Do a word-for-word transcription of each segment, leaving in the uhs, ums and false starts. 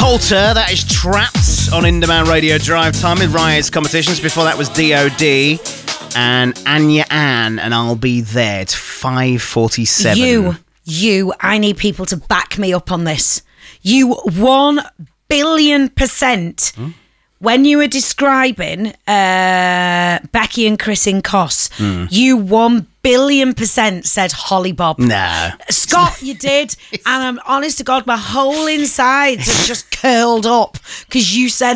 Alter, that is Trapped on In-Demand Radio Drive Time with Riot's Competitions. Before that was D O D and Anya Ann, and I'll Be There. It's five forty-seven. You, you, I need people to back me up on this. You one billion percent, hmm? When you were describing uh, Becky and Chris in Cos, mm. you one billion percent said Holly Bob. No. Scott, you did. And I'm honest to God, my whole insides have just curled up because you said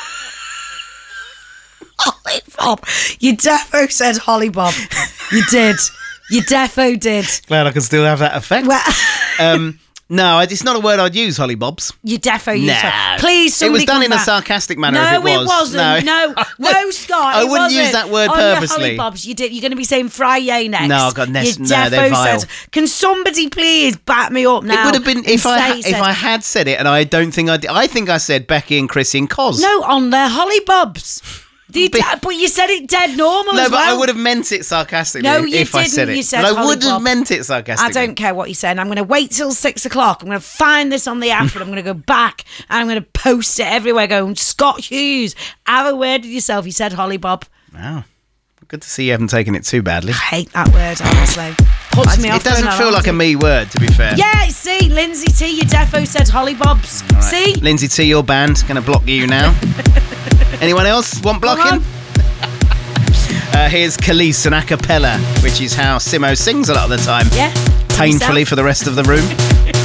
Holly Bob. You defo said Holly Bob. You did. You defo did. Glad I can still have that effect. Well, um, no, it's not a word I'd use, Holly Bobs. You defo used nah. it. Please, somebody It was done in back. a sarcastic manner. No, if it, was. it wasn't. No, no, no Scott. I it wouldn't wasn't. use that word On purposely. Your Holly Bobs, you did. You're going to be saying Friday next. No, I've got Ness. You No, they're vile. Said, can somebody please back me up now? It would have been if I ha- if said, I had said it, and I don't think I did. I think I said Becky and Chris in Cos. No, on their Holly Bobs. Did, but, but you said it dead normal no, as well. No, but I would have meant it sarcastically no, you if didn't. I said it. You said but I Holly would have Bob. meant it sarcastically. I don't care what you said. I'm going to wait till six o'clock. I'm going to find this on the app and I'm going to go back and I'm going to post it everywhere going, Scott Hughes, have a word with yourself. You said Holly Bob. Wow. Good to see you haven't taken it too badly. I hate that word, honestly. Puts me it off. It doesn't feel like a me word, to be fair. Yeah, see, Lindsay T, you defo said Holly Bobs. Right. See? Lindsay T, your band. Going to block you now. Anyone else want blocking? Uh, here's Khalees and a cappella, which is how Simo sings a lot of the time. Yeah. Painfully for the rest of the room.